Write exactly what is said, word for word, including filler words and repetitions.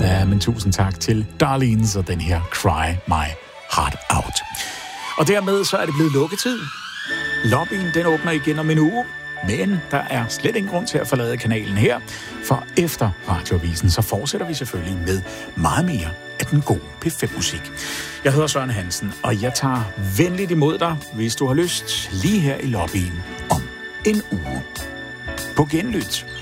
Ja, men tusind tak til Darlene og den her Cry My Heart Out. Og dermed så er det blevet lukketid. Lobbyen, den åbner igen om en uge. Men der er slet ingen grund til at forlade kanalen her, for efter Radioavisen, så fortsætter vi selvfølgelig med meget mere af den gode P fem musik. Jeg hedder Søren Hansen, og jeg tager venligt imod dig, hvis du har lyst, lige her i lobbyen om en uge. På genlyt.